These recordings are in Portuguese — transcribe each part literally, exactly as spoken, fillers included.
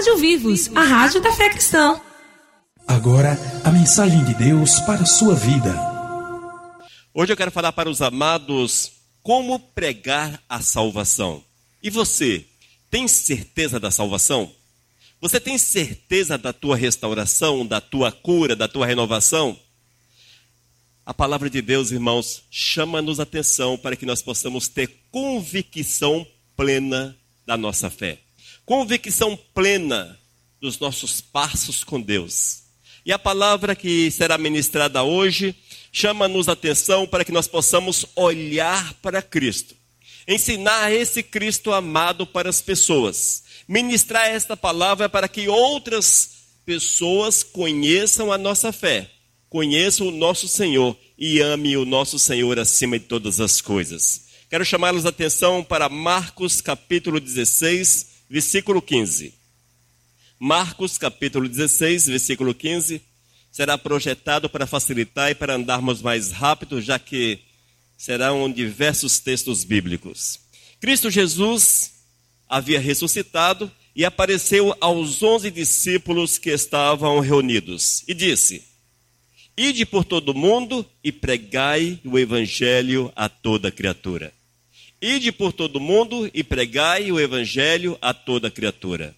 Rádio Vivos, a rádio da fé cristã. Agora, a mensagem de Deus para a sua vida. Hoje eu quero falar para os amados como pregar a salvação. E você, tem certeza da salvação? Você tem certeza da tua restauração, da tua cura, da tua renovação? A palavra de Deus, irmãos, chama-nos a atenção para que nós possamos ter convicção plena da nossa fé. Convicção plena dos nossos passos com Deus. E a palavra que será ministrada hoje chama-nos a atenção para que nós possamos olhar para Cristo. Ensinar esse Cristo amado para as pessoas. Ministrar esta palavra para que outras pessoas conheçam a nossa fé. Conheçam o nosso Senhor e amem o nosso Senhor acima de todas as coisas. Quero chamá-los a atenção para Marcos capítulo dezesseis, versículo quinze. Marcos capítulo dezesseis, versículo quinze, será projetado para facilitar e para andarmos mais rápido, já que serão diversos textos bíblicos. Cristo Jesus havia ressuscitado e apareceu aos onze discípulos que estavam reunidos e disse: Ide por todo o mundo e pregai o evangelho a toda criatura. Ide por todo o mundo e pregai o evangelho a toda criatura.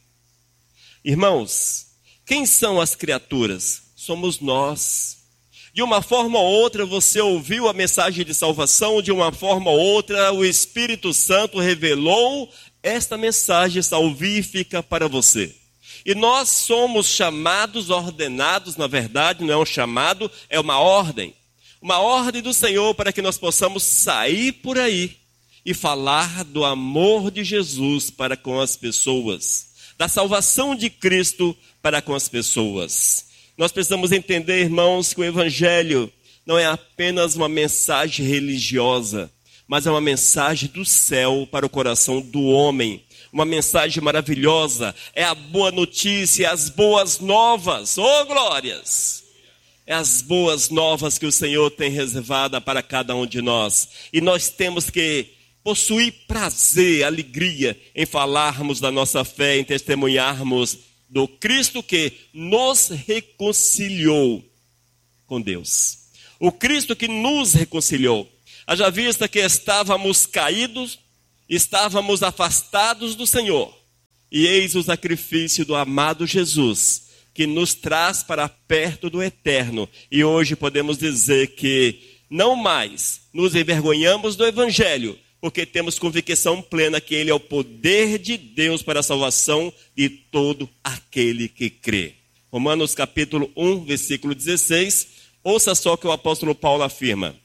Irmãos, quem são as criaturas? Somos nós. De uma forma ou outra você ouviu a mensagem de salvação, de uma forma ou outra o Espírito Santo revelou esta mensagem salvífica para você. E nós somos chamados, ordenados, na verdade, não é um chamado, é uma ordem. Uma ordem do Senhor para que nós possamos sair por aí e falar do amor de Jesus para com as pessoas. Da salvação de Cristo para com as pessoas. Nós precisamos entender, irmãos, que o Evangelho não é apenas uma mensagem religiosa, mas é uma mensagem do céu para o coração do homem. Uma mensagem maravilhosa, é a boa notícia, as boas novas, oh glórias! É as boas novas que o Senhor tem reservada para cada um de nós. E nós temos que possuir prazer, alegria em falarmos da nossa fé, em testemunharmos do Cristo que nos reconciliou com Deus. O Cristo que nos reconciliou. Haja vista que estávamos caídos, estávamos afastados do Senhor. E eis o sacrifício do amado Jesus, que nos traz para perto do eterno. E hoje podemos dizer que não mais nos envergonhamos do Evangelho, porque temos convicção plena que Ele é o poder de Deus para a salvação de todo aquele que crê. Romanos capítulo um, versículo dezesseis, ouça só o que o apóstolo Paulo afirma.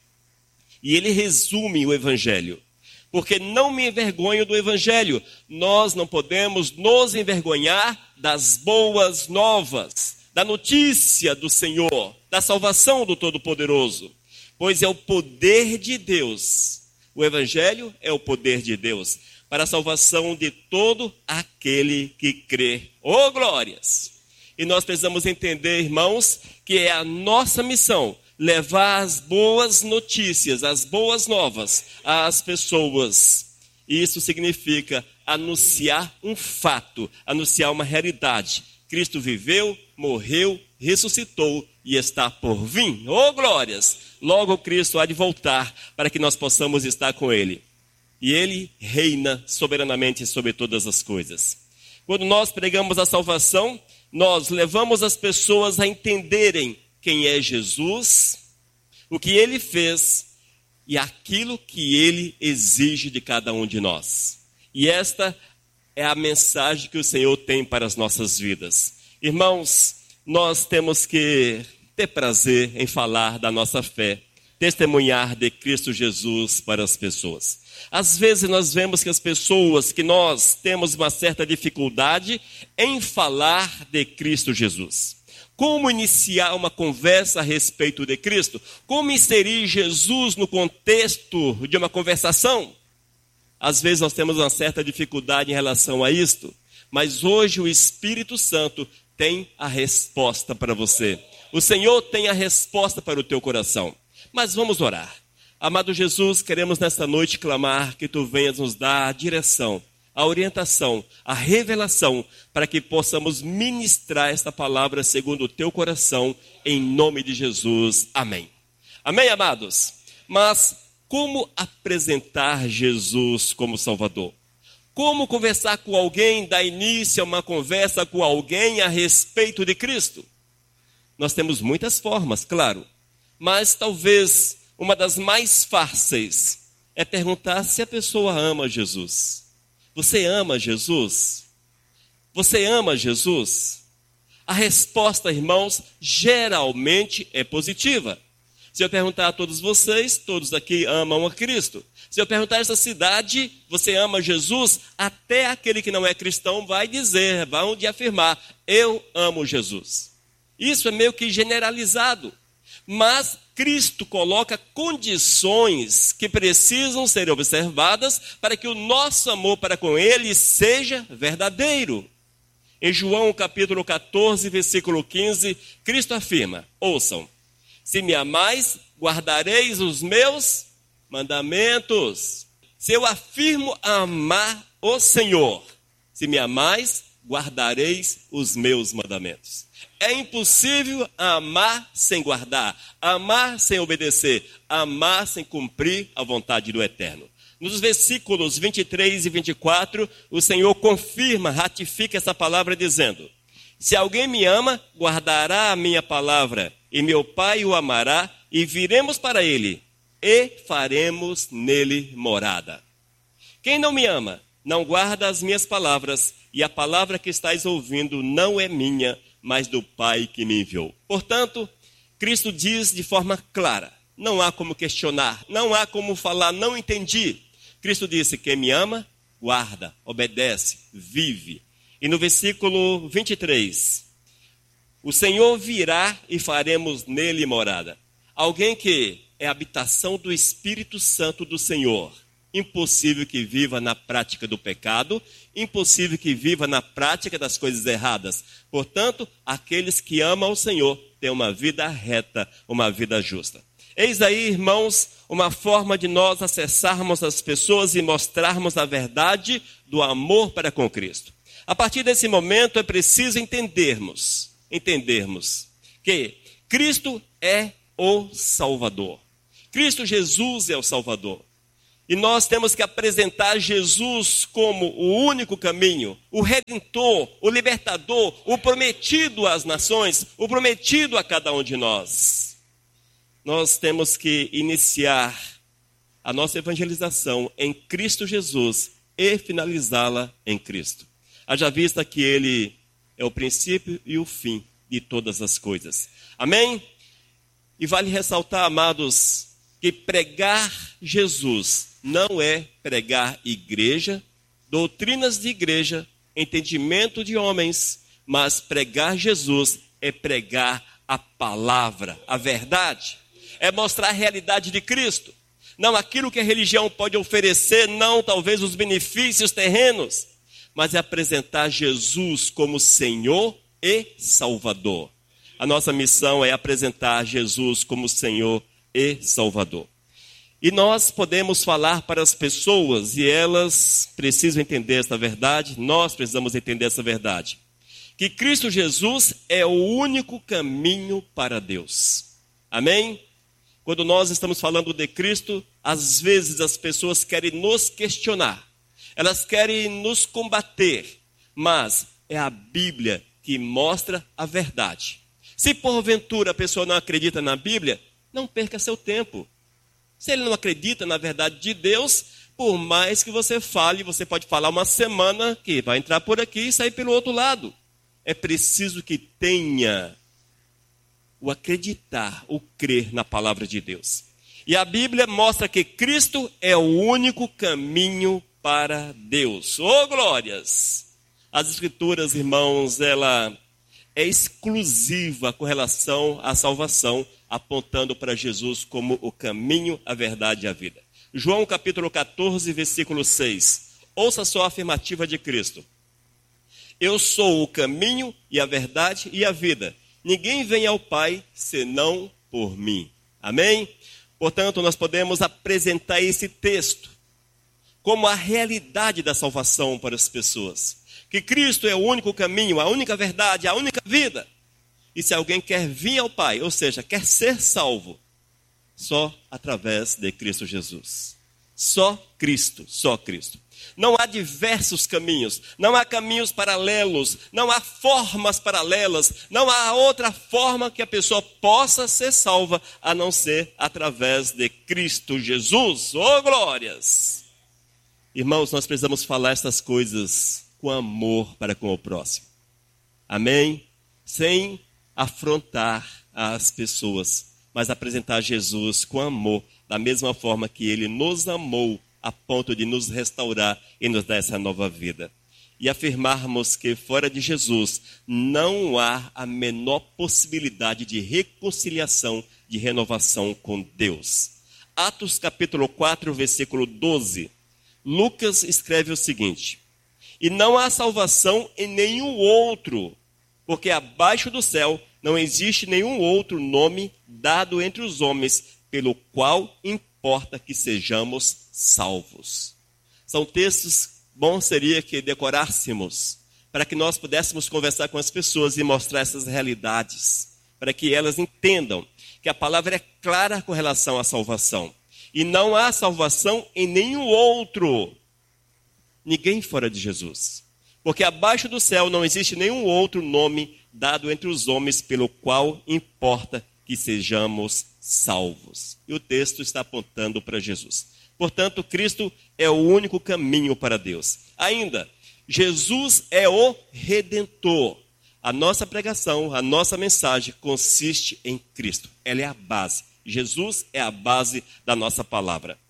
E ele resume o Evangelho. Porque não me envergonho do Evangelho. Nós não podemos nos envergonhar das boas novas, da notícia do Senhor, da salvação do Todo-Poderoso. Pois é o poder de Deus. O Evangelho é o poder de Deus para a salvação de todo aquele que crê. Oh, glórias! E nós precisamos entender, irmãos, que é a nossa missão levar as boas notícias, as boas novas às pessoas. Isso significa anunciar um fato, anunciar uma realidade. Cristo viveu, morreu, ressuscitou e está por vir. Oh, glórias! Logo Cristo há de voltar para que nós possamos estar com Ele. E Ele reina soberanamente sobre todas as coisas. Quando nós pregamos a salvação, nós levamos as pessoas a entenderem quem é Jesus, o que Ele fez e aquilo que Ele exige de cada um de nós. E esta é a mensagem que o Senhor tem para as nossas vidas. Irmãos, nós temos que ter prazer em falar da nossa fé, testemunhar de Cristo Jesus para as pessoas. Às vezes nós vemos que as pessoas, que nós temos uma certa dificuldade em falar de Cristo Jesus. Como iniciar uma conversa a respeito de Cristo? Como inserir Jesus no contexto de uma conversação? Às vezes nós temos uma certa dificuldade em relação a isto, mas hoje o Espírito Santo tem a resposta para você. O Senhor tem a resposta para o teu coração. Mas vamos orar. Amado Jesus, queremos nesta noite clamar que Tu venhas nos dar a direção a orientação, a revelação, para que possamos ministrar esta palavra segundo o teu coração, em nome de Jesus. Amém. Amém, amados? Mas como apresentar Jesus como Salvador? Como conversar com alguém, dar início a uma conversa com alguém a respeito de Cristo? Nós temos muitas formas, claro, mas talvez uma das mais fáceis é perguntar se a pessoa ama Jesus. Você ama Jesus? Você ama Jesus? A resposta, irmãos, geralmente é positiva. Se eu perguntar a todos vocês, todos aqui amam a Cristo. Se eu perguntar a essa cidade, você ama Jesus? Até aquele que não é cristão vai dizer, vai de afirmar, eu amo Jesus. Isso é meio que generalizado. Mas Cristo coloca condições que precisam ser observadas para que o nosso amor para com Ele seja verdadeiro. Em João capítulo catorze, versículo quinze, Cristo afirma, ouçam, se me amais, guardareis os meus mandamentos. Se eu afirmo amar o Senhor, se me amais, guardareis os meus mandamentos. É impossível amar sem guardar, amar sem obedecer, amar sem cumprir a vontade do Eterno. Nos versículos vinte e três e vinte e quatro, o Senhor confirma, ratifica essa palavra dizendo, se alguém me ama, guardará a minha palavra, e meu Pai o amará, e viremos para ele, e faremos nele morada. Quem não me ama, não guarda as minhas palavras, e a palavra que estáis ouvindo não é minha, mas do Pai que me enviou. Portanto, Cristo diz de forma clara, não há como questionar, não há como falar, não entendi. Cristo disse, quem me ama, guarda, obedece, vive. E no versículo vinte e três, o Senhor virá e faremos nele morada. Alguém que é a habitação do Espírito Santo do Senhor. Impossível que viva na prática do pecado, impossível que viva na prática das coisas erradas. Portanto, aqueles que amam o Senhor têm uma vida reta, uma vida justa. Eis aí, irmãos, uma forma de nós acessarmos as pessoas e mostrarmos a verdade do amor para com Cristo. A partir desse momento é preciso entendermos, entendermos que Cristo é o Salvador. Cristo Jesus é o Salvador. E nós temos que apresentar Jesus como o único caminho, o Redentor, o Libertador, o prometido às nações, o prometido a cada um de nós. Nós temos que iniciar a nossa evangelização em Cristo Jesus e finalizá-la em Cristo. Haja vista que Ele é o princípio e o fim de todas as coisas. Amém? E vale ressaltar, amados, que pregar Jesus não é pregar igreja, doutrinas de igreja, entendimento de homens, mas pregar Jesus é pregar a palavra, a verdade. É mostrar a realidade de Cristo. Não aquilo que a religião pode oferecer, não talvez os benefícios terrenos, mas é apresentar Jesus como Senhor e Salvador. A nossa missão é apresentar Jesus como Senhor e Salvador. E nós podemos falar para as pessoas e elas precisam entender essa verdade, nós precisamos entender essa verdade. Que Cristo Jesus é o único caminho para Deus. Amém? Quando nós estamos falando de Cristo, às vezes as pessoas querem nos questionar, elas querem nos combater, mas é a Bíblia que mostra a verdade. Se porventura a pessoa não acredita na Bíblia, não perca seu tempo. Se ele não acredita na verdade de Deus, por mais que você fale, você pode falar uma semana que vai entrar por aqui e sair pelo outro lado. É preciso que tenha o acreditar, o crer na palavra de Deus. E a Bíblia mostra que Cristo é o único caminho para Deus. Oh, glórias! As Escrituras, irmãos, ela é exclusiva com relação à salvação, apontando para Jesus como o caminho, a verdade e a vida. João capítulo catorze, versículo seis. Ouça só a afirmativa de Cristo. Eu sou o caminho e a verdade e a vida. Ninguém vem ao Pai senão por mim. Amém? Portanto, nós podemos apresentar esse texto como a realidade da salvação para as pessoas. Que Cristo é o único caminho, a única verdade, a única vida. E se alguém quer vir ao Pai, ou seja, quer ser salvo, só através de Cristo Jesus. Só Cristo, só Cristo. Não há diversos caminhos, não há caminhos paralelos, não há formas paralelas, não há outra forma que a pessoa possa ser salva, a não ser através de Cristo Jesus. Oh, glórias! Irmãos, nós precisamos falar essas coisas com amor para com o próximo. Amém? Sem afrontar as pessoas, mas apresentar Jesus com amor, da mesma forma que Ele nos amou, a ponto de nos restaurar e nos dar essa nova vida. E afirmarmos que fora de Jesus não há a menor possibilidade de reconciliação, de renovação com Deus. Atos capítulo quatro, versículo doze. Lucas escreve o seguinte: e não há salvação em nenhum outro, porque abaixo do céu não existe nenhum outro nome dado entre os homens, pelo qual importa que sejamos salvos. São textos, bom seria que decorássemos, para que nós pudéssemos conversar com as pessoas e mostrar essas realidades, para que elas entendam que a palavra é clara com relação à salvação. E não há salvação em nenhum outro, ninguém fora de Jesus. Porque abaixo do céu não existe nenhum outro nome dado entre os homens, pelo qual importa que sejamos salvos. E o texto está apontando para Jesus. Portanto, Cristo é o único caminho para Deus. Ainda, Jesus é o Redentor. A nossa pregação, a nossa mensagem consiste em Cristo. Ela é a base. Jesus é a base da nossa palavra.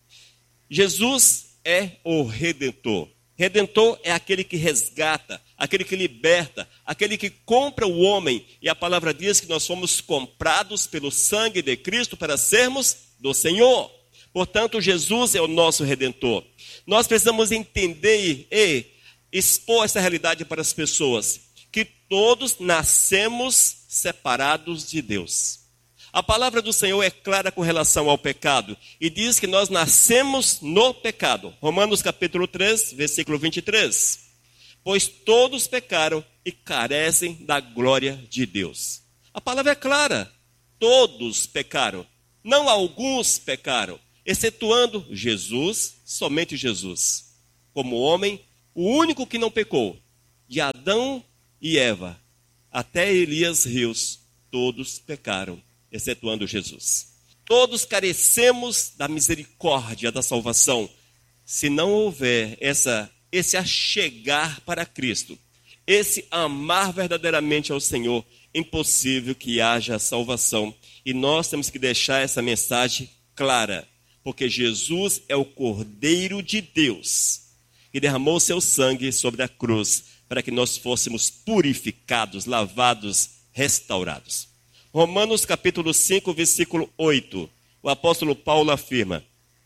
Jesus é o Redentor. Redentor é aquele que resgata, aquele que liberta, aquele que compra o homem. E a palavra diz que nós fomos comprados pelo sangue de Cristo para sermos do Senhor. Portanto, Jesus é o nosso Redentor. Nós precisamos entender e expor essa realidade para as pessoas, que todos nascemos separados de Deus. A palavra do Senhor é clara com relação ao pecado e diz que nós nascemos no pecado. Romanos capítulo três, versículo vinte e três. Pois todos pecaram e carecem da glória de Deus. A palavra é clara. Todos pecaram. Não alguns pecaram, excetuando Jesus, somente Jesus. Como homem, o único que não pecou, de Adão e Eva até Elias Rios, todos pecaram, excetuando Jesus. Todos carecemos da misericórdia, da salvação, se não houver essa, esse achegar para Cristo, esse amar verdadeiramente ao Senhor, impossível que haja salvação. E nós temos que deixar essa mensagem clara, porque Jesus é o Cordeiro de Deus, que derramou seu sangue sobre a cruz, para que nós fôssemos purificados, lavados, restaurados. Romanos capítulo cinco, versículo oito, o apóstolo Paulo afirma: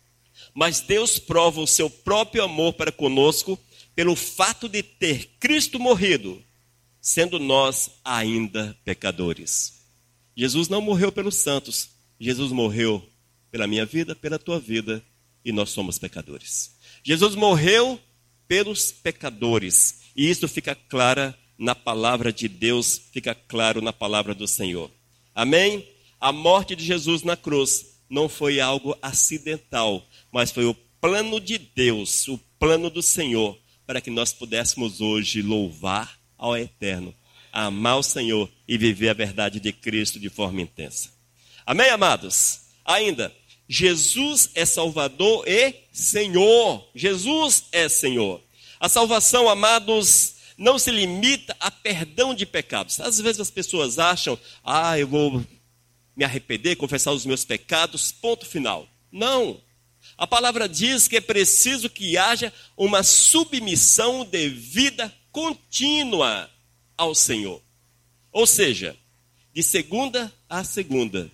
mas Deus prova o seu próprio amor para conosco pelo fato de ter Cristo morrido, sendo nós ainda pecadores. Jesus não morreu pelos santos, Jesus morreu pela minha vida, pela tua vida, e nós somos pecadores. Jesus morreu pelos pecadores, e isso fica claro na palavra de Deus, fica claro na palavra do Senhor. Amém? A morte de Jesus na cruz não foi algo acidental, mas foi o plano de Deus, o plano do Senhor, para que nós pudéssemos hoje louvar ao Eterno, amar o Senhor e viver a verdade de Cristo de forma intensa. Amém, amados? Ainda, Jesus é Salvador e Senhor. Jesus é Senhor. A salvação, amados, não se limita a perdão de pecados. Às vezes as pessoas acham, ah, eu vou me arrepender, confessar os meus pecados, ponto final. Não. A palavra diz que é preciso que haja uma submissão de vida contínua ao Senhor. Ou seja, de segunda a segunda,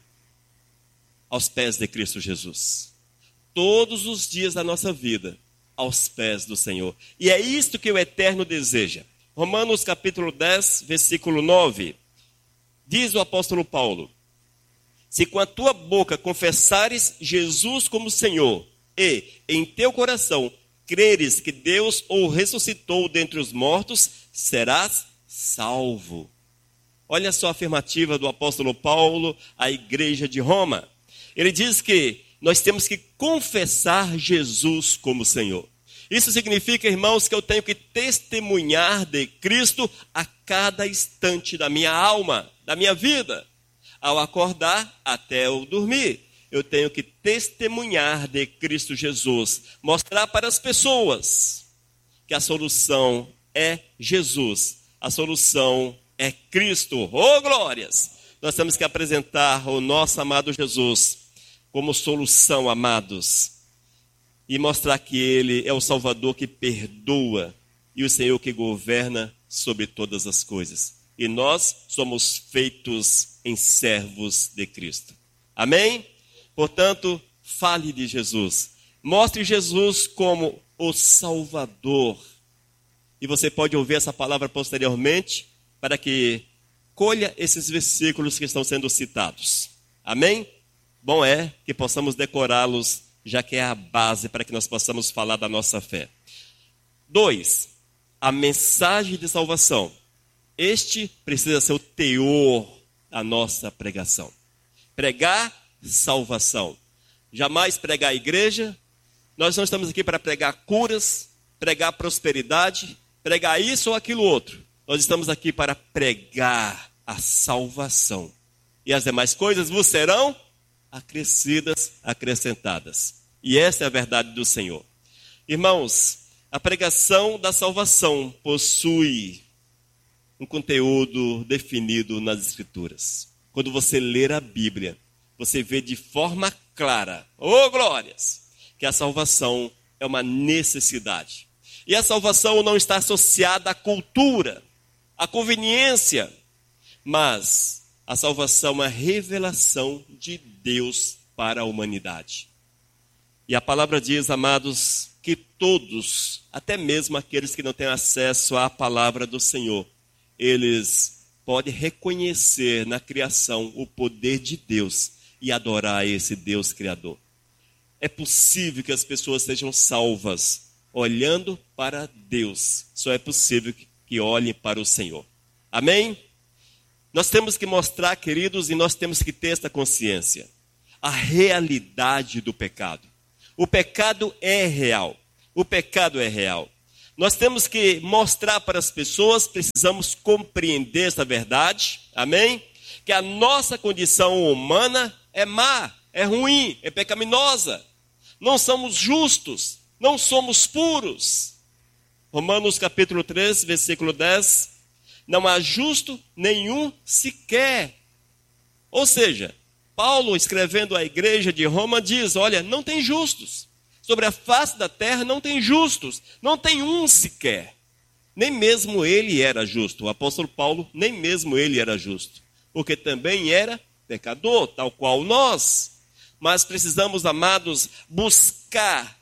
aos pés de Cristo Jesus. Todos os dias da nossa vida, aos pés do Senhor. E é isto que o Eterno deseja. Romanos capítulo dez, versículo nove. Diz o apóstolo Paulo: se com a tua boca confessares Jesus como Senhor, e em teu coração creres que Deus o ressuscitou dentre os mortos, serás salvo. Olha só a afirmativa do apóstolo Paulo à igreja de Roma. Ele diz que nós temos que confessar Jesus como Senhor. Isso significa, irmãos, que eu tenho que testemunhar de Cristo a cada instante da minha alma, da minha vida. Ao acordar até eu dormir, eu tenho que testemunhar de Cristo Jesus. Mostrar para as pessoas que a solução é Jesus. A solução é Cristo. Oh, glórias! Nós temos que apresentar o nosso amado Jesus como solução, amados. E mostrar que Ele é o Salvador que perdoa e o Senhor que governa sobre todas as coisas. E nós somos feitos em servos de Cristo. Amém? Portanto, fale de Jesus. Mostre Jesus como o Salvador. E você pode ouvir essa palavra posteriormente para que colha esses versículos que estão sendo citados. Amém? Bom é que possamos decorá-los, já que é a base para que nós possamos falar da nossa fé. Dois, a mensagem de salvação. Este precisa ser o teor da nossa pregação. Pregar salvação. Jamais pregar a igreja. Nós não estamos aqui para pregar curas, pregar prosperidade, pregar isso ou aquilo outro. Nós estamos aqui para pregar a salvação. E as demais coisas vos serão acrescidas, acrescentadas. E essa é a verdade do Senhor. Irmãos, a pregação da salvação possui um conteúdo definido nas Escrituras. Quando você ler a Bíblia, você vê de forma clara, oh glórias, que a salvação é uma necessidade. E a salvação não está associada à cultura, à conveniência, mas a salvação é uma revelação de Deus para a humanidade. E a palavra diz, amados, que todos, até mesmo aqueles que não têm acesso à palavra do Senhor, eles podem reconhecer na criação o poder de Deus e adorar esse Deus Criador. É possível que as pessoas sejam salvas olhando para Deus. Só é possível que olhem para o Senhor. Amém? Nós temos que mostrar, queridos, e nós temos que ter esta consciência, a realidade do pecado. O pecado é real. O pecado é real. Nós temos que mostrar para as pessoas, precisamos compreender essa verdade, amém? Que a nossa condição humana é má, é ruim, é pecaminosa. Não somos justos, não somos puros. Romanos capítulo três, versículo dez. Não há justo nenhum sequer. Ou seja, Paulo, escrevendo à igreja de Roma, diz, olha, não tem justos. Sobre a face da terra não tem justos, não tem um sequer. Nem mesmo ele era justo. O apóstolo Paulo, nem mesmo ele era justo. Porque também era pecador, tal qual nós. Mas precisamos, amados, buscar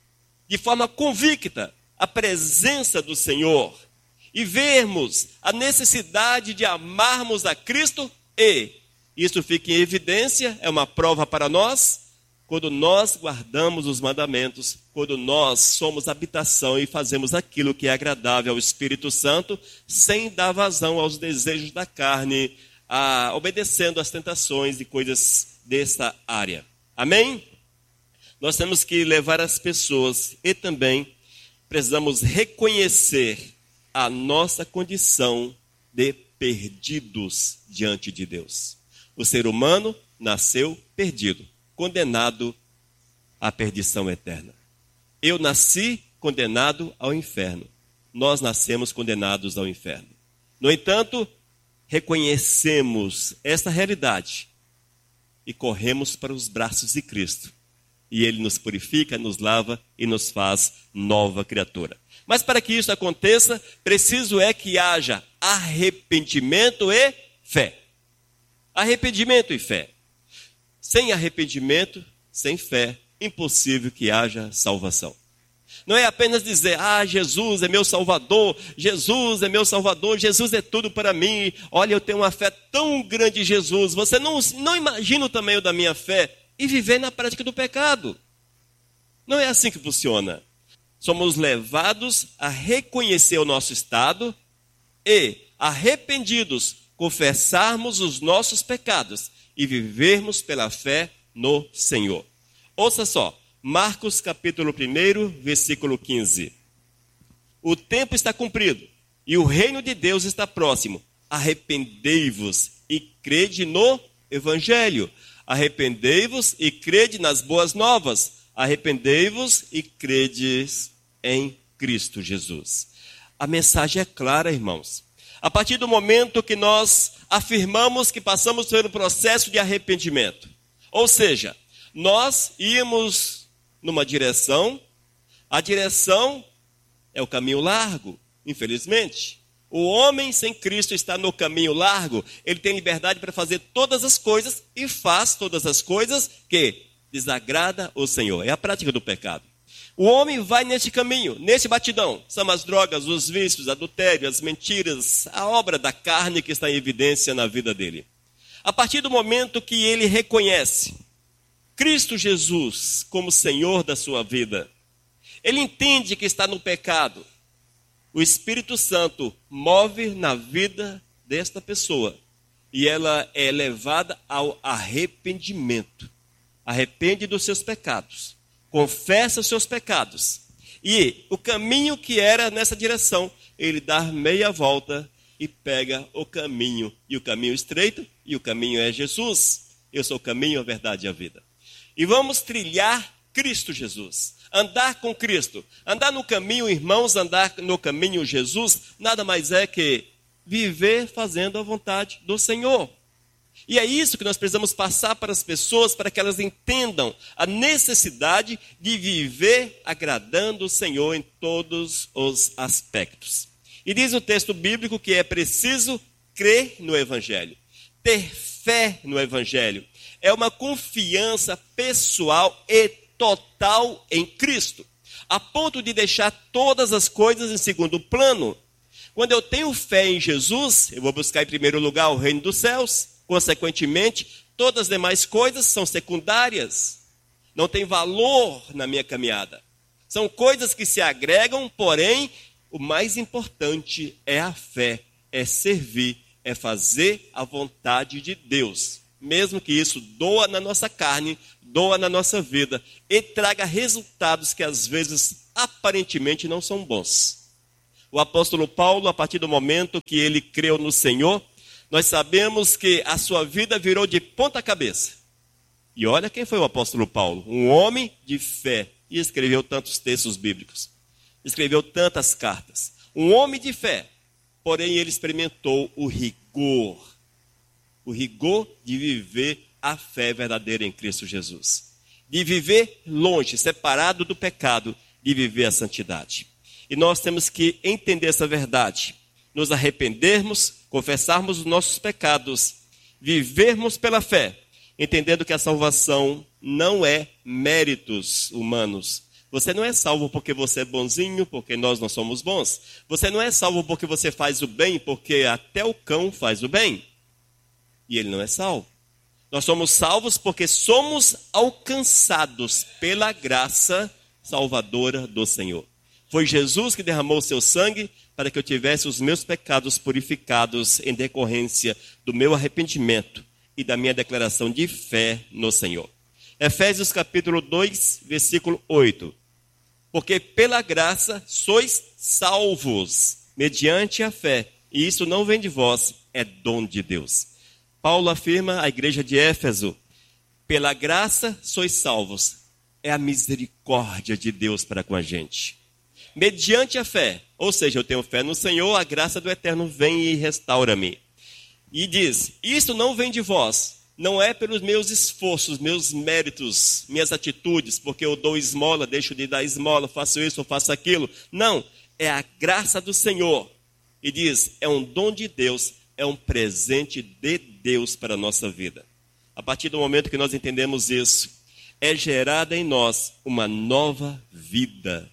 de forma convicta a presença do Senhor e vermos a necessidade de amarmos a Cristo e isso fica em evidência, é uma prova para nós, quando nós guardamos os mandamentos, quando nós somos habitação e fazemos aquilo que é agradável ao Espírito Santo, sem dar vazão aos desejos da carne, a, obedecendo às tentações e coisas dessa área. Amém? Nós temos que levar as pessoas e também precisamos reconhecer a nossa condição de perdidos diante de Deus. O ser humano nasceu perdido, condenado à perdição eterna. Eu nasci condenado ao inferno. Nós nascemos condenados ao inferno. No entanto, reconhecemos esta realidade e corremos para os braços de Cristo. E Ele nos purifica, nos lava e nos faz nova criatura. Mas para que isso aconteça, preciso é que haja arrependimento e fé. Arrependimento e fé. Sem arrependimento, sem fé, impossível que haja salvação. Não é apenas dizer, ah, Jesus é meu Salvador, Jesus é meu Salvador, Jesus é tudo para mim. Olha, eu tenho uma fé tão grande em Jesus. Você não, não imagina o tamanho da minha fé e viver na prática do pecado. Não é assim que funciona. somos levados a reconhecer o nosso estado e, arrependidos, confessarmos os nossos pecados e vivermos pela fé no Senhor. Ouça só, Marcos capítulo um, versículo quinze. O tempo está cumprido e o reino de Deus está próximo. Arrependei-vos e crede no Evangelho. Arrependei-vos e crede nas boas novas. Arrependei-vos e credes em Cristo Jesus. A mensagem é clara, irmãos. A partir do momento que nós afirmamos que passamos pelo processo de arrependimento, ou seja, nós íamos numa direção, a direção é o caminho largo, infelizmente. O homem sem Cristo está no caminho largo, ele tem liberdade para fazer todas as coisas e faz todas as coisas que desagrada o Senhor. É a prática do pecado. O homem vai neste caminho, nesse batidão. São as drogas, os vícios, adultério, as mentiras, a obra da carne que está em evidência na vida dele. A partir do momento que ele reconhece Cristo Jesus como Senhor da sua vida, ele entende que está no pecado. O Espírito Santo move na vida desta pessoa e ela é levada ao arrependimento. Arrepende dos seus pecados, confessa os seus pecados e o caminho que era nessa direção, ele dá meia volta e pega o caminho, e o caminho estreito, e o caminho é Jesus. Eu sou o caminho, a verdade e a vida. E vamos trilhar Cristo Jesus. Andar com Cristo, andar no caminho, irmãos, andar no caminho Jesus, nada mais é que viver fazendo a vontade do Senhor. E é isso que nós precisamos passar para as pessoas, para que elas entendam a necessidade de viver agradando o Senhor em todos os aspectos. E diz o texto bíblico que é preciso crer no Evangelho, ter fé no Evangelho. É uma confiança pessoal e total em Cristo, a ponto de deixar todas as coisas em segundo plano. Quando eu tenho fé em Jesus, eu vou buscar em primeiro lugar o reino dos céus. Consequentemente, todas as demais coisas são secundárias. Não tem valor na minha caminhada. São coisas que se agregam, porém, o mais importante é a fé, é servir, é fazer a vontade de Deus. Mesmo que isso doa na nossa carne, doa na nossa vida e traga resultados que às vezes aparentemente não são bons. O apóstolo Paulo, a partir do momento que ele creu no Senhor, nós sabemos que a sua vida virou de ponta cabeça. E olha quem foi o apóstolo Paulo, um homem de fé, e escreveu tantos textos bíblicos, escreveu tantas cartas. Um homem de fé, porém ele experimentou o rigor, o rigor de viver a fé verdadeira em Cristo Jesus. De viver longe, separado do pecado, de viver a santidade. E nós temos que entender essa verdade, nos arrependermos, confessarmos os nossos pecados, vivermos pela fé, entendendo que a salvação não é méritos humanos. Você não é salvo porque você é bonzinho, porque nós não somos bons. Você não é salvo porque você faz o bem, porque até o cão faz o bem. E ele não é salvo. Nós somos salvos porque somos alcançados pela graça salvadora do Senhor. Foi Jesus que derramou o seu sangue para que eu tivesse os meus pecados purificados em decorrência do meu arrependimento e da minha declaração de fé no Senhor. Efésios capítulo dois, versículo oito. Porque pela graça sois salvos, mediante a fé, e isso não vem de vós, é dom de Deus. Paulo afirma à igreja de Éfeso, pela graça sois salvos, é a misericórdia de Deus para com a gente. Mediante a fé, ou seja, eu tenho fé no Senhor, a graça do Eterno vem e restaura-me. E diz, isso não vem de vós, não é pelos meus esforços, meus méritos, minhas atitudes, porque eu dou esmola, deixo de dar esmola, faço isso ou faço aquilo. Não, é a graça do Senhor. E diz, é um dom de Deus, é um presente de Deus para a nossa vida. A partir do momento que nós entendemos isso, é gerada em nós uma nova vida.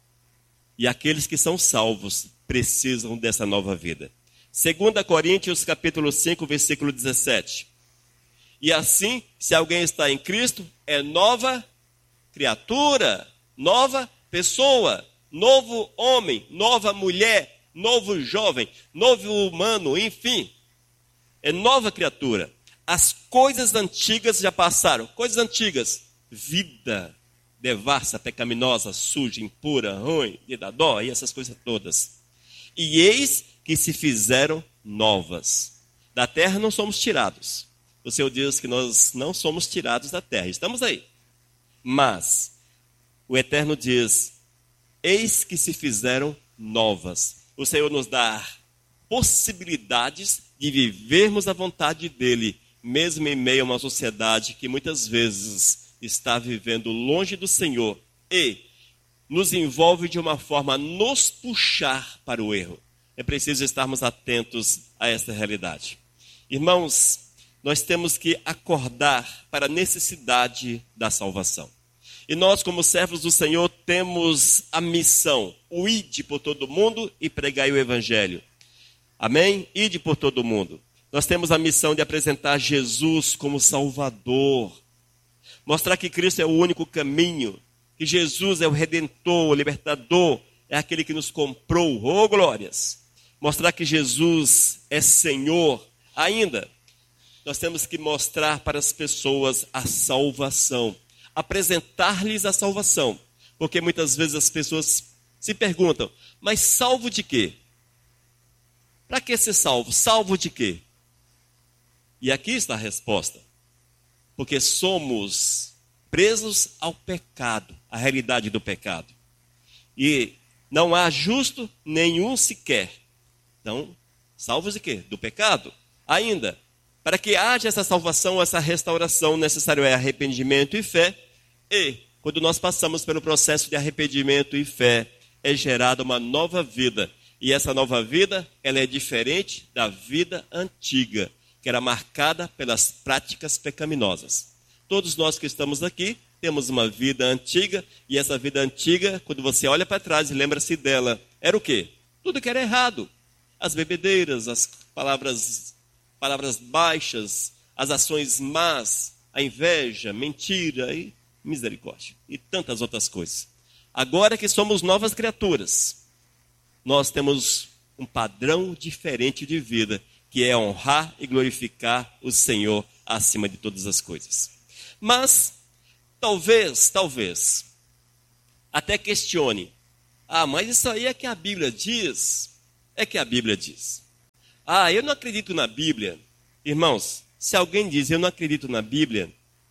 E aqueles que são salvos precisam dessa nova vida. Segunda Coríntios capítulo cinco, versículo dezessete. E assim, se alguém está em Cristo, é nova criatura, nova pessoa. novo homem, nova mulher, novo jovem, novo humano, enfim. É nova criatura. As coisas antigas já passaram. Coisas antigas. Vida devassa, pecaminosa, suja, impura, ruim, de dar dó e essas coisas todas. E eis que se fizeram novas. Da terra não somos tirados. O Senhor diz que nós não somos tirados da terra. Estamos aí. Mas o Eterno diz, eis que se fizeram novas. O Senhor nos dá possibilidades de vivermos a vontade dEle, mesmo em meio a uma sociedade que muitas vezes está vivendo longe do Senhor e nos envolve de uma forma a nos puxar para o erro. É preciso estarmos atentos a esta realidade. Irmãos, nós temos que acordar para a necessidade da salvação. E nós, como servos do Senhor, temos a missão, o ide por todo mundo e pregai o evangelho. Amém? Ide por todo mundo. Nós temos a missão de apresentar Jesus como Salvador. Mostrar que Cristo é o único caminho, que Jesus é o Redentor, o Libertador, é aquele que nos comprou. Oh, glórias! Mostrar que Jesus é Senhor. Ainda, nós temos que mostrar para as pessoas a salvação. Apresentar-lhes a salvação. Porque muitas vezes as pessoas se perguntam, mas salvo de quê? Para que ser salvo? Salvo de quê? E aqui está a resposta. Porque somos presos ao pecado, à realidade do pecado. E não há justo nenhum sequer. Então, salvos de quê? Do pecado. Ainda, para que haja essa salvação, essa restauração, necessário é arrependimento e fé. E, quando nós passamos pelo processo de arrependimento e fé, é gerada uma nova vida. E essa nova vida, ela é diferente da vida antiga, que era marcada pelas práticas pecaminosas. Todos nós que estamos aqui, temos uma vida antiga, e essa vida antiga, quando você olha para trás e lembra-se dela, era o quê? Tudo que era errado. As bebedeiras, as palavras, palavras baixas, as ações más, a inveja, mentira e misericórdia. E tantas outras coisas. Agora que somos novas criaturas, nós temos um padrão diferente de vida, que é honrar e glorificar o Senhor acima de todas as coisas. Mas, talvez, talvez, até questione, ah, mas isso aí é que a Bíblia diz, é que a Bíblia diz. Ah, eu não acredito na Bíblia. Irmãos, se alguém diz eu não acredito na Bíblia,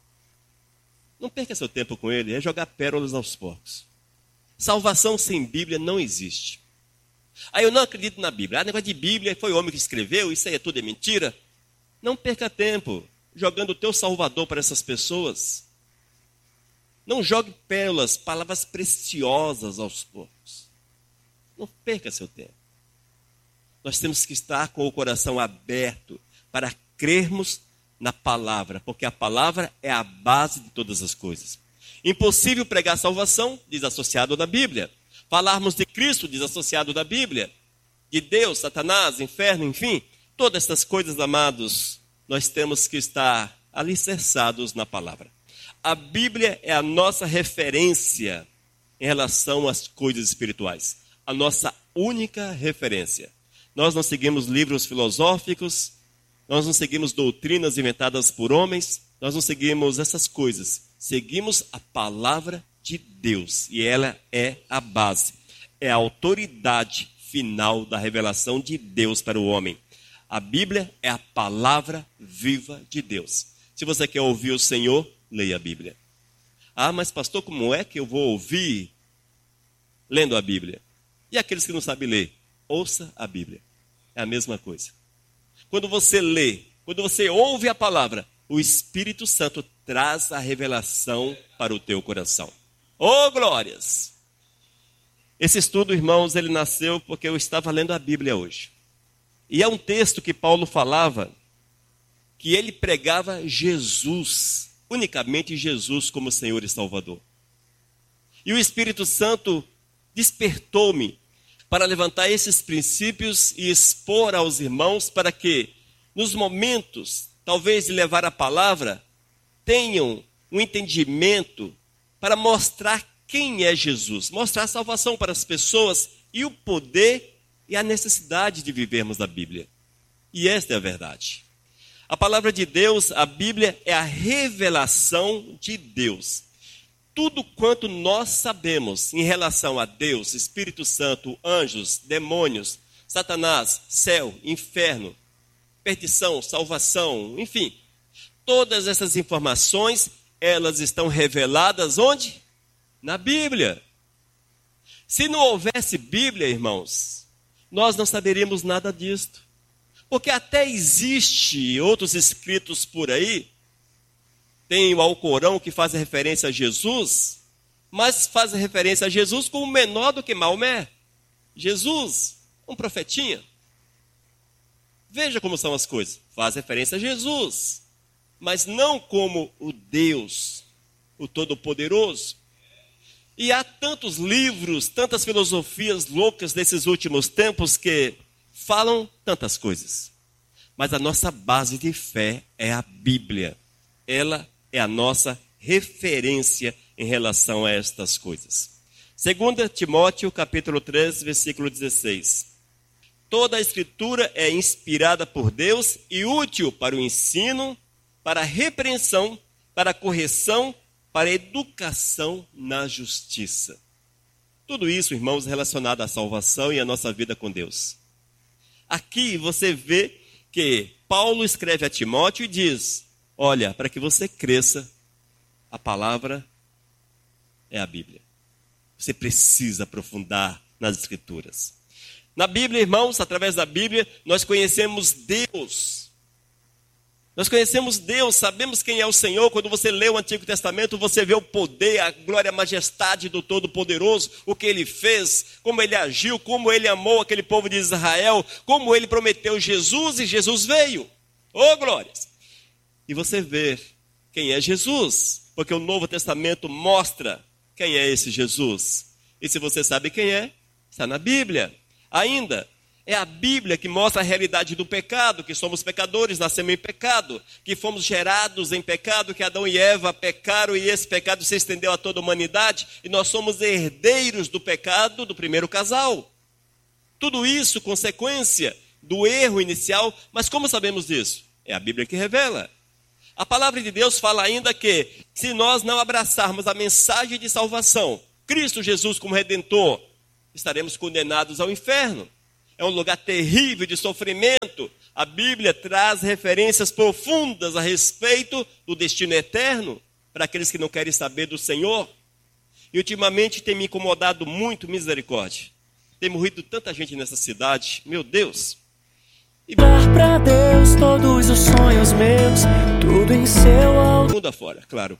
não perca seu tempo com ele, é jogar pérolas aos porcos. Salvação sem Bíblia não existe. Ah, eu não acredito na Bíblia. Ah, negócio de Bíblia, foi o homem que escreveu, isso aí é tudo é mentira. Não perca tempo jogando o teu Salvador para essas pessoas. Não jogue pérolas, palavras preciosas aos poucos. Não perca seu tempo. Nós temos que estar com o coração aberto para crermos na palavra, porque a palavra é a base de todas as coisas. Impossível pregar salvação, desassociado da Bíblia. Falarmos de Cristo, desassociado da Bíblia. De Deus, Satanás, inferno, enfim. Todas essas coisas, amados, nós temos que estar alicerçados na palavra. A Bíblia é a nossa referência em relação às coisas espirituais. A nossa única referência. Nós não seguimos livros filosóficos, nós não seguimos doutrinas inventadas por homens, nós não seguimos essas coisas. Seguimos a palavra de Deus e ela é a base. É a autoridade final da revelação de Deus para o homem. A Bíblia é a palavra viva de Deus. Se você quer ouvir o Senhor, leia a Bíblia. Ah, mas pastor, como é que eu vou ouvir lendo a Bíblia? E aqueles que não sabem ler? Ouça a Bíblia. É a mesma coisa. Quando você lê, quando você ouve a palavra, o Espírito Santo traz a revelação para o teu coração. Oh, glórias! Esse estudo, irmãos, ele nasceu porque eu estava lendo a Bíblia hoje. E é um texto que Paulo falava que ele pregava Jesus, unicamente Jesus como Senhor e Salvador. E o Espírito Santo despertou-me para levantar esses princípios e expor aos irmãos para que, nos momentos, talvez de levar a palavra, tenham um entendimento para mostrar quem é Jesus, mostrar a salvação para as pessoas e o poder e a necessidade de vivermos a Bíblia. E esta é a verdade. A palavra de Deus, a Bíblia, é a revelação de Deus. Tudo quanto nós sabemos em relação a Deus, Espírito Santo, anjos, demônios, Satanás, céu, inferno, perdição, salvação, enfim, todas essas informações, elas estão reveladas onde? Na Bíblia. Se não houvesse Bíblia, irmãos, nós não saberíamos nada disto. Porque até existe outros escritos por aí, tem o Alcorão que faz referência a Jesus, mas faz referência a Jesus como menor do que Maomé. Jesus, um profetinha. Veja como são as coisas. Faz referência a Jesus, mas não como o Deus, o Todo-Poderoso. E há tantos livros, tantas filosofias loucas nesses últimos tempos que falam tantas coisas. Mas a nossa base de fé é a Bíblia. Ela é a nossa referência em relação a estas coisas. Segunda Timóteo, capítulo três, versículo dezesseis. Toda a Escritura é inspirada por Deus e útil para o ensino, para a repreensão, para a correção, para a educação na justiça. Tudo isso, irmãos, relacionado à salvação e à nossa vida com Deus. Aqui você vê que Paulo escreve a Timóteo e diz: olha, para que você cresça, a palavra é a Bíblia. Você precisa aprofundar nas Escrituras. Na Bíblia, irmãos, através da Bíblia, nós conhecemos Deus. Nós conhecemos Deus, sabemos quem é o Senhor. Quando você lê o Antigo Testamento, você vê o poder, a glória, a majestade do Todo-Poderoso, o que Ele fez, como Ele agiu, como Ele amou aquele povo de Israel, como Ele prometeu Jesus e Jesus veio. Oh, glórias! E você vê quem é Jesus, porque o Novo Testamento mostra quem é esse Jesus. E se você sabe quem é, está na Bíblia. Ainda, é a Bíblia que mostra a realidade do pecado, que somos pecadores, nascemos em pecado, que fomos gerados em pecado, que Adão e Eva pecaram e esse pecado se estendeu a toda a humanidade e nós somos herdeiros do pecado do primeiro casal. Tudo isso consequência do erro inicial, mas como sabemos disso? É a Bíblia que revela. A palavra de Deus fala ainda que se nós não abraçarmos a mensagem de salvação, Cristo Jesus como Redentor, estaremos condenados ao inferno. É um lugar terrível de sofrimento. A Bíblia traz referências profundas a respeito do destino eterno para aqueles que não querem saber do Senhor. E ultimamente tem me incomodado muito, misericórdia. Tem morrido tanta gente nessa cidade, meu Deus. E dar para Deus todos os sonhos meus, tudo em seu alto. Mundo afora, claro.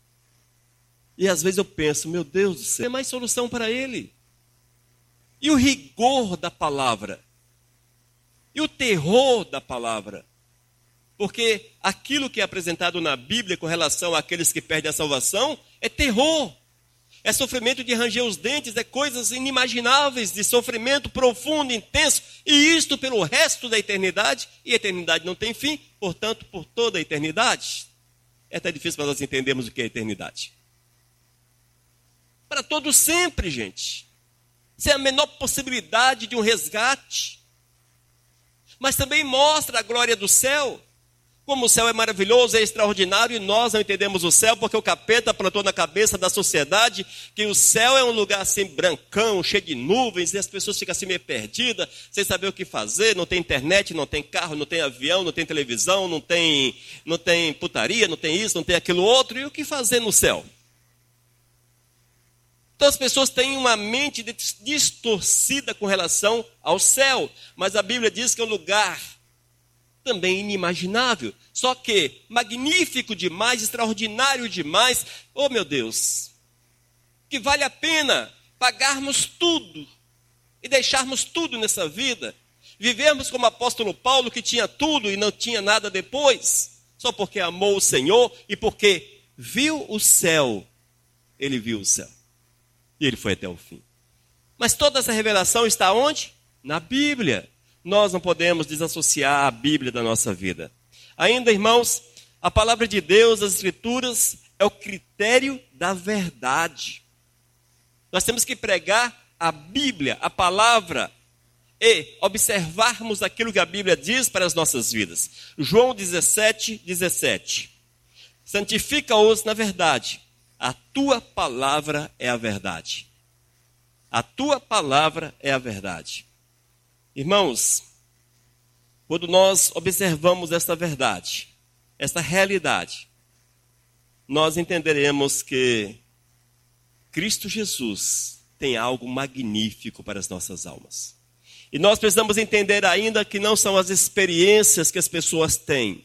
E às vezes eu penso, meu Deus do céu, tem mais solução para ele. E o rigor da palavra, e o terror da palavra, porque aquilo que é apresentado na Bíblia com relação àqueles que perdem a salvação é terror, é sofrimento de ranger os dentes, é coisas inimagináveis de sofrimento profundo, intenso, e isto pelo resto da eternidade, e a eternidade não tem fim, portanto, por toda a eternidade. É até difícil para nós entendermos o que é eternidade. Para todo sempre, gente. Sem a menor possibilidade de um resgate. Mas também mostra a glória do céu. Como o céu é maravilhoso, é extraordinário, e nós não entendemos o céu, porque o capeta plantou na cabeça da sociedade que o céu é um lugar assim brancão, cheio de nuvens, e as pessoas ficam assim meio perdidas, sem saber o que fazer, não tem internet, não tem carro, não tem avião, não tem televisão, não tem, não tem putaria, não tem isso, não tem aquilo outro, e o que fazer no céu? Então as pessoas têm uma mente distorcida com relação ao céu. Mas a Bíblia diz que é um lugar também inimaginável. Só que magnífico demais, extraordinário demais. Oh meu Deus! Que vale a pena pagarmos tudo e deixarmos tudo nessa vida. Vivermos como o apóstolo Paulo, que tinha tudo e não tinha nada depois. Só porque amou o Senhor e porque viu o céu. Ele viu o céu. E ele foi até o fim. Mas toda essa revelação está onde? Na Bíblia. Nós não podemos desassociar a Bíblia da nossa vida. Ainda, irmãos, a palavra de Deus, as Escrituras, é o critério da verdade. Nós temos que pregar a Bíblia, a palavra, e observarmos aquilo que a Bíblia diz para as nossas vidas. João dezessete, dezessete. Santifica-os na verdade. A tua palavra é a verdade. A tua palavra é a verdade. Irmãos, quando nós observamos esta verdade, esta realidade, nós entenderemos que Cristo Jesus tem algo magnífico para as nossas almas. E nós precisamos entender ainda que não são as experiências que as pessoas têm,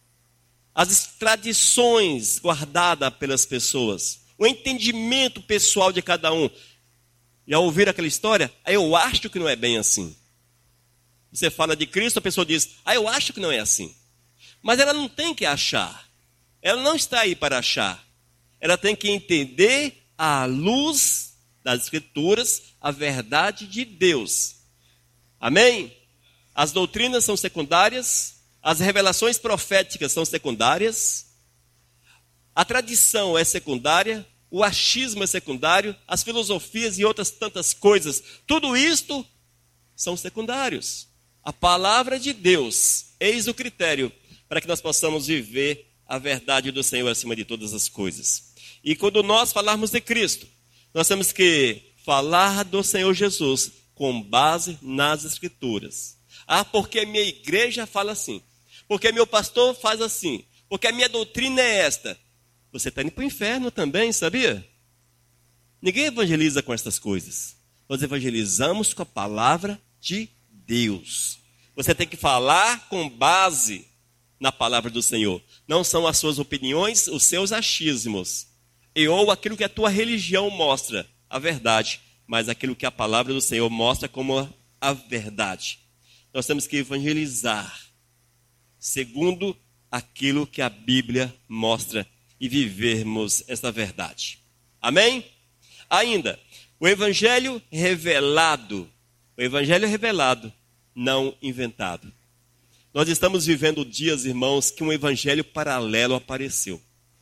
as tradições guardadas pelas pessoas, o entendimento pessoal de cada um. Já ouviram aquela história? Ah, eu acho que não é bem assim. Você fala de Cristo, a pessoa diz, ah, eu acho que não é assim. Mas ela não tem que achar. Ela não está aí para achar. Ela tem que entender à luz das Escrituras a verdade de Deus. Amém? As doutrinas são secundárias, as revelações proféticas são secundárias, a tradição é secundária, o achismo é secundário, as filosofias e outras tantas coisas, tudo isto são secundários. A palavra de Deus, eis o critério para que nós possamos viver a verdade do Senhor acima de todas as coisas. E quando nós falarmos de Cristo, nós temos que falar do Senhor Jesus com base nas Escrituras. Ah, porque a minha igreja fala assim, porque meu pastor faz assim, porque a minha doutrina é esta. Você está indo para o inferno também, sabia? Ninguém evangeliza com estas coisas. Nós evangelizamos com a palavra de Deus. Você tem que falar com base na palavra do Senhor. Não são as suas opiniões, os seus achismos. E ou aquilo que a tua religião mostra, a verdade. Mas aquilo que a palavra do Senhor mostra como a verdade. Nós temos que evangelizar segundo aquilo que a Bíblia mostra e vivermos essa verdade. Amém? Ainda, o evangelho revelado, o evangelho revelado, não inventado. Nós estamos vivendo dias, irmãos, que um evangelho paralelo apareceu.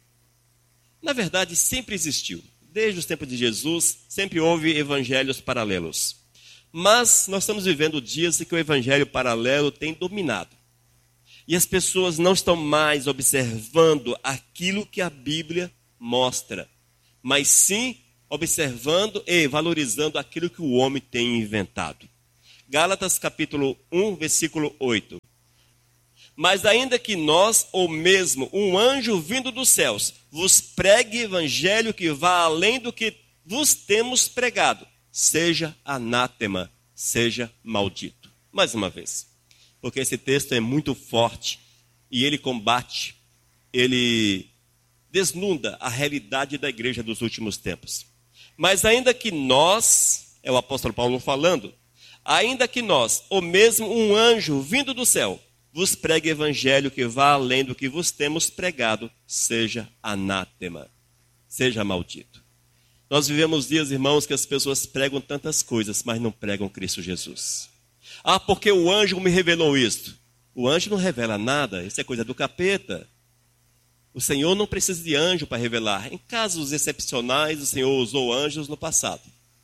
Na verdade, sempre existiu. Desde os tempos de Jesus, sempre houve evangelhos paralelos. Mas nós estamos vivendo dias em que o evangelho paralelo tem dominado. E as pessoas não estão mais observando aquilo que a Bíblia mostra, mas sim observando e valorizando aquilo que o homem tem inventado. Gálatas capítulo um, versículo oito. Mas ainda que nós, ou mesmo um anjo vindo dos céus, vos pregue evangelho que vá além do que vos temos pregado, seja anátema, seja maldito. Mais uma vez, porque esse texto é muito forte e ele combate, ele desnuda a realidade da igreja dos últimos tempos. Mas ainda que nós, é o apóstolo Paulo falando, ainda que nós, ou mesmo um anjo vindo do céu, vos pregue evangelho que vá além do que vos temos pregado, seja anátema, seja maldito. Nós vivemos dias, irmãos, que as pessoas pregam tantas coisas, mas não pregam Cristo Jesus. Ah, porque o anjo me revelou isto. O anjo não revela nada, isso é coisa do capeta. O Senhor não precisa de anjo para revelar. Em casos excepcionais, o Senhor usou anjos no passado.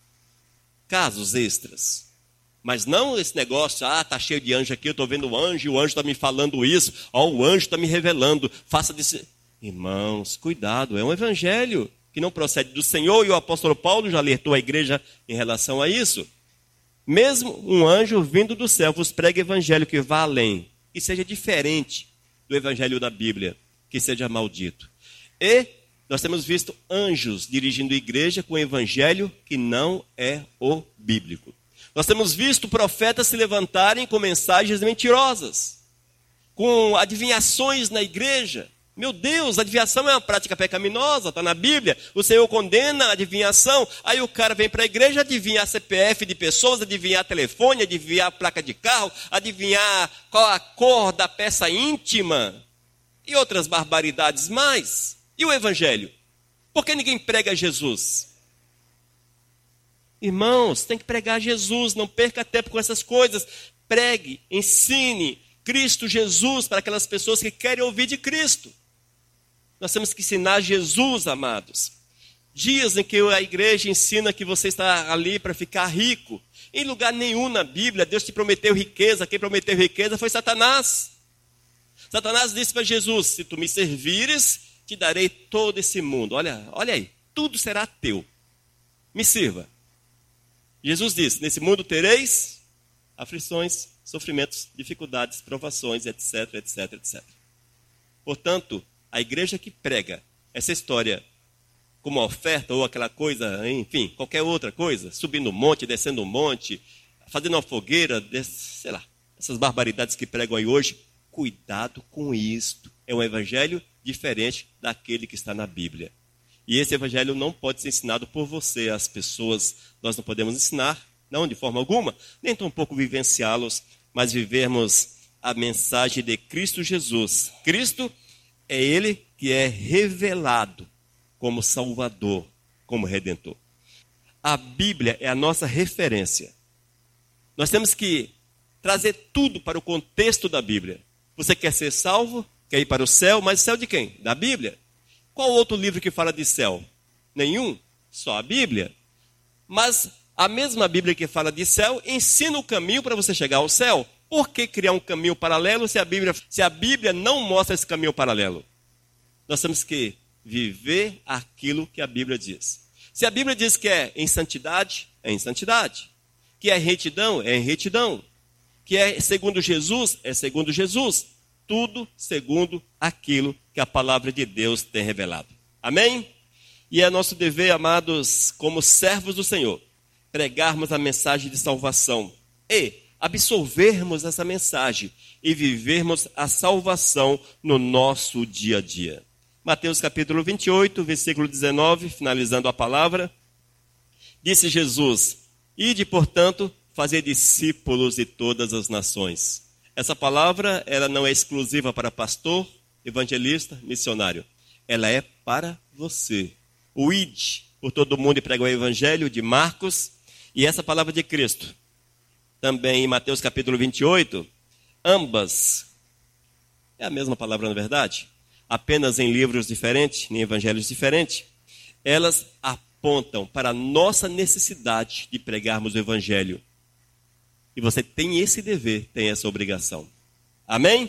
Casos extras. Mas não esse negócio, ah, está cheio de anjo aqui, eu estou vendo o anjo, e o anjo está me falando isso, ó, o anjo está me revelando, faça disso. Irmãos, cuidado, é um evangelho que não procede do Senhor, e o apóstolo Paulo já alertou a igreja em relação a isso. Mesmo um anjo vindo do céu vos prega evangelho que vá além, que seja diferente do evangelho da Bíblia, que seja maldito. E nós temos visto anjos dirigindo a igreja com o evangelho que não é o bíblico. Nós temos visto profetas se levantarem com mensagens mentirosas, com adivinhações na igreja. Meu Deus, adivinhação é uma prática pecaminosa, está na Bíblia. O Senhor condena a adivinhação. Aí o cara vem para a igreja adivinhar C P F de pessoas, adivinhar telefone, adivinhar a placa de carro, adivinhar qual a cor da peça íntima e outras barbaridades mais. E o evangelho? Por que ninguém prega Jesus? Irmãos, tem que pregar Jesus, não perca tempo com essas coisas. Pregue, ensine Cristo Jesus para aquelas pessoas que querem ouvir de Cristo. Nós temos que ensinar Jesus, amados. Dias em que a igreja ensina que você está ali para ficar rico. Em lugar nenhum na Bíblia, Deus te prometeu riqueza. Quem prometeu riqueza foi Satanás. Satanás disse para Jesus, se tu me servires, te darei todo esse mundo. Olha, olha aí, tudo será teu. Me sirva. Jesus disse, nesse mundo tereis aflições, sofrimentos, dificuldades, provações, etc, etc, etcétera. Portanto, a igreja que prega essa história como uma oferta ou aquela coisa, enfim, qualquer outra coisa, subindo um monte, descendo um monte, fazendo uma fogueira, sei lá, essas barbaridades que pregam aí hoje, cuidado com isto. É um evangelho diferente daquele que está na Bíblia. E esse evangelho não pode ser ensinado por você, as pessoas. Nós não podemos ensinar, não de forma alguma, nem tão pouco vivenciá-los, mas vivermos a mensagem de Cristo Jesus. Cristo é Ele que é revelado como Salvador, como Redentor. A Bíblia é a nossa referência. Nós temos que trazer tudo para o contexto da Bíblia. Você quer ser salvo? Quer ir para o céu? Mas céu de quem? Da Bíblia. Qual outro livro que fala de céu? Nenhum. Só a Bíblia. Mas a mesma Bíblia que fala de céu ensina o caminho para você chegar ao céu. Por que criar um caminho paralelo se a Bíblia, se a Bíblia não mostra esse caminho paralelo? Nós temos que viver aquilo que a Bíblia diz. Se a Bíblia diz que é em santidade, é em santidade. Que é em retidão, é em retidão. Que é segundo Jesus, é segundo Jesus. Tudo segundo aquilo que a palavra de Deus tem revelado. Amém? E é nosso dever, amados, como servos do Senhor, pregarmos a mensagem de salvação e absorvermos essa mensagem e vivermos a salvação no nosso dia a dia. Mateus capítulo vinte e oito, versículo dezenove, finalizando a palavra. Disse Jesus, ide, portanto, fazer discípulos de todas as nações. Essa palavra, ela não é exclusiva para pastor, evangelista, missionário. Ela é para você. O ide por todo mundo e prega o evangelho de Marcos. E essa palavra de Cristo, também em Mateus capítulo vinte e oito, ambas, é a mesma palavra na verdade, apenas em livros diferentes, em evangelhos diferentes, elas apontam para a nossa necessidade de pregarmos o evangelho. E você tem esse dever, tem essa obrigação. Amém?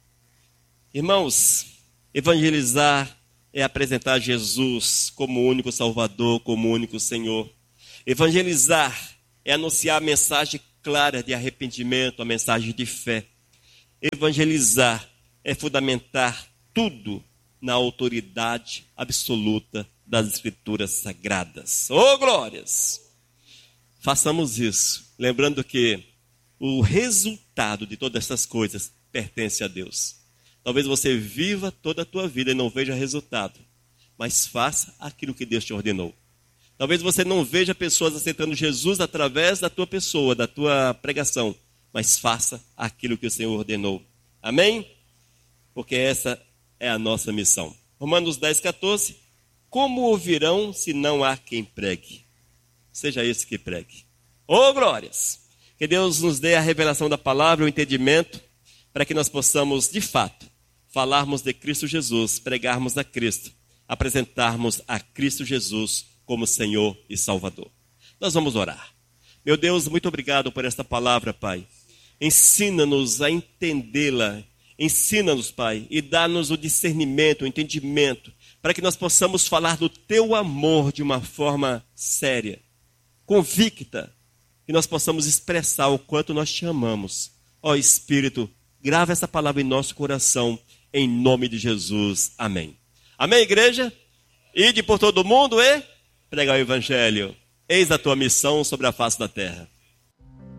Irmãos, evangelizar é apresentar Jesus como o único Salvador, como o único Senhor. Evangelizar é anunciar a mensagem clara de arrependimento, a mensagem de fé. Evangelizar é fundamentar tudo na autoridade absoluta das Escrituras Sagradas. Oh, glórias! Façamos isso, lembrando que o resultado de todas essas coisas pertence a Deus. Talvez você viva toda a tua vida e não veja resultado, mas faça aquilo que Deus te ordenou. Talvez você não veja pessoas aceitando Jesus através da tua pessoa, da tua pregação, mas faça aquilo que o Senhor ordenou. Amém? Porque essa é a nossa missão. Romanos dez, catorze. Como ouvirão se não há quem pregue? Seja esse que pregue. Oh, glórias! Que Deus nos dê a revelação da palavra, o entendimento, para que nós possamos, de fato, falarmos de Cristo Jesus, pregarmos a Cristo, apresentarmos a Cristo Jesus como Senhor e Salvador. Nós vamos orar. Meu Deus, muito obrigado por esta palavra, Pai. Ensina-nos a entendê-la. Ensina-nos, Pai, e dá-nos o discernimento, o entendimento, para que nós possamos falar do Teu amor de uma forma séria, convicta, que nós possamos expressar o quanto nós te amamos. Ó Espírito, grava essa palavra em nosso coração, em nome de Jesus. Amém. Amém, igreja? Ide por todo mundo e pregar o Evangelho. Eis a tua missão sobre a face da terra.